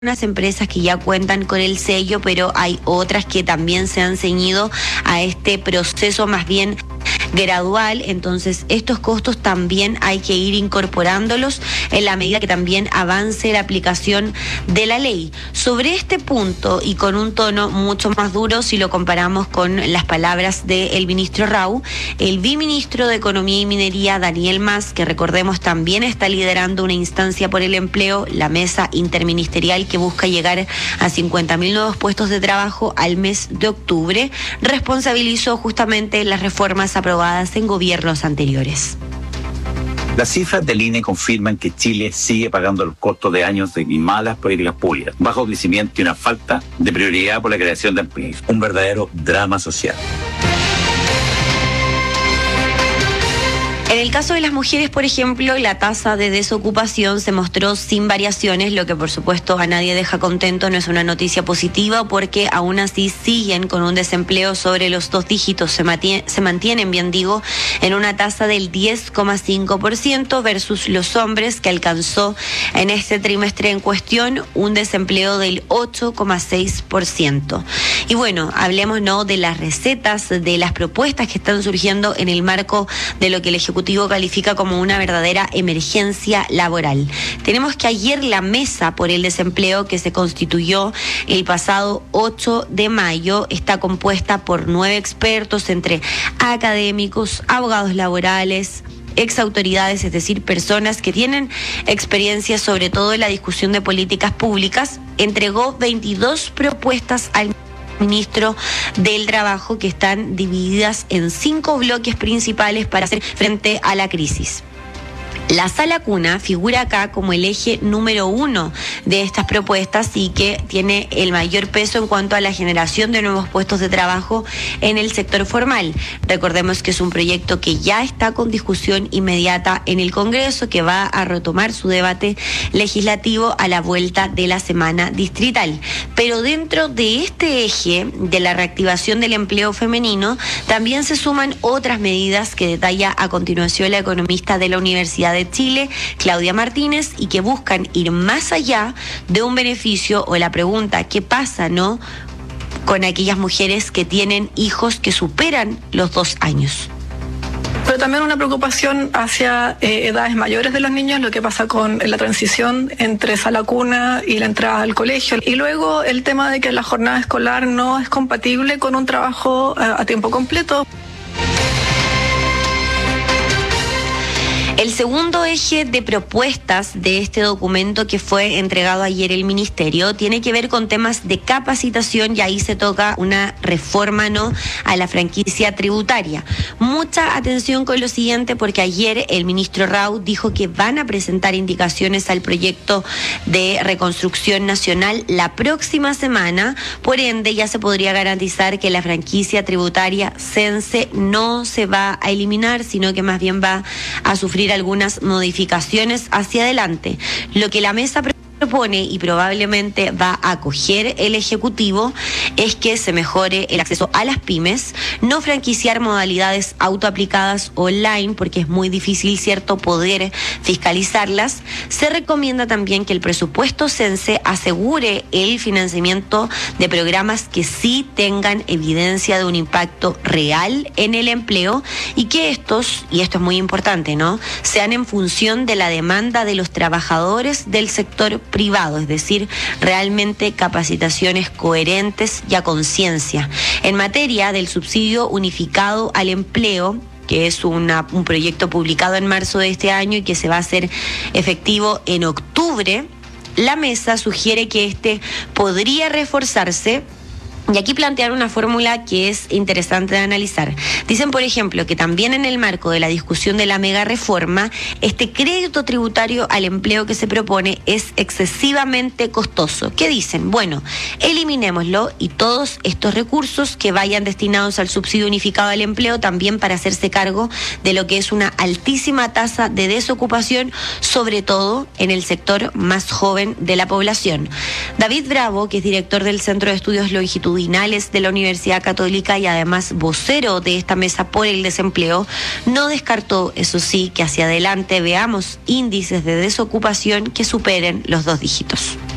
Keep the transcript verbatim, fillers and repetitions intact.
unas empresas que ya cuentan con el sello, pero hay otras que también se han ceñido a este proceso más bien gradual. Entonces estos costos también hay que ir incorporándolos en la medida que también avance la aplicación de la ley. Sobre este punto, y con un tono mucho más duro si lo comparamos con las palabras del ministro Rau, el viceministro de Economía y Minería, Daniel Mas, que recordemos también está liderando una instancia por el empleo, la mesa interministerial que busca llegar a cincuenta mil nuevos puestos de trabajo al mes de octubre, responsabilizó justamente las reformas aprobadas en gobiernos anteriores. Las cifras del I N E confirman que Chile sigue pagando los costos de años de malas políticas públicas, bajo crecimiento y una falta de prioridad por la creación de empleos. Un verdadero drama social. En el caso de las mujeres, por ejemplo, la tasa de desocupación se mostró sin variaciones, lo que por supuesto a nadie deja contento, no es una noticia positiva porque aún así siguen con un desempleo sobre los dos dígitos, se mantienen, se mantienen, bien digo, en una tasa del diez coma cinco por ciento versus los hombres, que alcanzó en este trimestre en cuestión un desempleo del ocho coma seis por ciento. Y bueno, hablemos no de las recetas, de las propuestas que están surgiendo en el marco de lo que el Ejecutivo califica como una verdadera emergencia laboral. Tenemos que ayer la mesa por el desempleo, que se constituyó el pasado ocho de mayo, está compuesta por nueve expertos entre académicos, abogados laborales, exautoridades, es decir, personas que tienen experiencia sobre todo en la discusión de políticas públicas. Entregó veintidós propuestas al ministro del Trabajo, que están divididas en cinco bloques principales para hacer frente a la crisis. La sala cuna figura acá como el eje número uno de estas propuestas y que tiene el mayor peso en cuanto a la generación de nuevos puestos de trabajo en el sector formal. Recordemos que es un proyecto que ya está con discusión inmediata en el Congreso, que va a retomar su debate legislativo a la vuelta de la semana distrital. Pero dentro de este eje de la reactivación del empleo femenino, también se suman otras medidas que detalla a continuación la economista de la Universidad de Chile, Claudia Martínez, y que buscan ir más allá de un beneficio o la pregunta ¿qué pasa, no?, con aquellas mujeres que tienen hijos que superan los dos años. Pero también una preocupación hacia eh, edades mayores de los niños, lo que pasa con la transición entre sala cuna y la entrada al colegio. Y luego el tema de que la jornada escolar no es compatible con un trabajo eh, a tiempo completo. El segundo eje de propuestas de este documento que fue entregado ayer el Ministerio tiene que ver con temas de capacitación, y ahí se toca una reforma no a la franquicia tributaria. Mucha atención con lo siguiente, porque ayer el ministro Rau dijo que van a presentar indicaciones al proyecto de reconstrucción nacional la próxima semana. Por ende, ya se podría garantizar que la franquicia tributaria Sense no se va a eliminar, sino que más bien va a sufrir algunas modificaciones hacia adelante. Lo que la mesa propone y probablemente va a acoger el Ejecutivo es que se mejore el acceso a las pymes, no franquiciar modalidades autoaplicadas online porque es muy difícil, cierto, poder fiscalizarlas. Se recomienda también que el presupuesto Sense asegure el financiamiento de programas que sí tengan evidencia de un impacto real en el empleo, y que estos, y esto es muy importante, ¿no?, sean en función de la demanda de los trabajadores del sector privado, es decir, realmente capacitaciones coherentes y a conciencia. En materia del subsidio unificado al empleo, que es una, un proyecto publicado en marzo de este año y que se va a hacer efectivo en octubre, la mesa sugiere que este podría reforzarse. Y aquí plantear una fórmula que es interesante de analizar. Dicen, por ejemplo, que también en el marco de la discusión de la mega reforma, este crédito tributario al empleo que se propone es excesivamente costoso. ¿Qué dicen? Bueno, eliminémoslo y todos estos recursos que vayan destinados al subsidio unificado al empleo también para hacerse cargo de lo que es una altísima tasa de desocupación, sobre todo en el sector más joven de la población. David Bravo, que es director del Centro de Estudios Longitudinales de la Universidad Católica y además vocero de esta mesa por el desempleo, no descartó, eso sí, que hacia adelante veamos índices de desocupación que superen los dos dígitos.